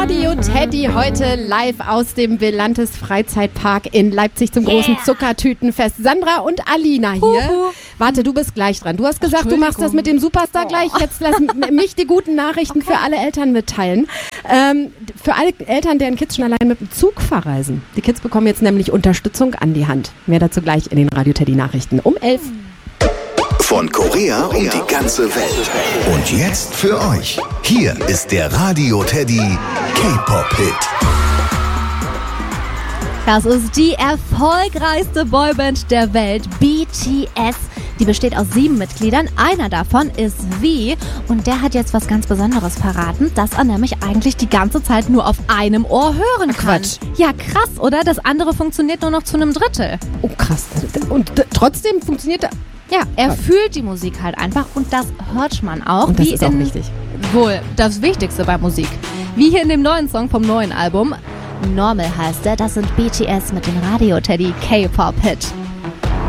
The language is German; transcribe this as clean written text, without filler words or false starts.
Radio Teddy heute live aus dem Belantes Freizeitpark in Leipzig zum großen Zuckertütenfest. Sandra und Alina hier. Warte, du bist gleich dran. Du hast gesagt, du machst das mit dem Superstar gleich. Jetzt lass mich die guten Nachrichten für alle Eltern mitteilen. Für alle Eltern, deren Kids schon allein mit dem Zug verreisen. Die Kids bekommen jetzt nämlich Unterstützung an die Hand. Mehr dazu gleich in den Radio Teddy Nachrichten um 11. Von Korea um die ganze Welt. Und jetzt für euch. Hier ist der Radio Teddy K-Pop-Hit. Das ist die erfolgreichste Boyband der Welt, BTS. Die besteht aus 7 Mitgliedern. Einer davon ist V. Und der hat jetzt was ganz Besonderes verraten, dass er nämlich eigentlich die ganze Zeit nur auf einem Ohr hören kann. Quatsch. Ja, krass, oder? Das andere funktioniert nur noch zu einem Drittel. Oh, krass. Und trotzdem funktioniert das. Ja, er fühlt die Musik halt einfach und das hört man auch. Und das ist auch wichtig. Wohl, das Wichtigste bei Musik. Wie hier in dem neuen Song vom neuen Album. Normal heißt er, das sind BTS mit dem Radio Teddy K-Pop-Hit.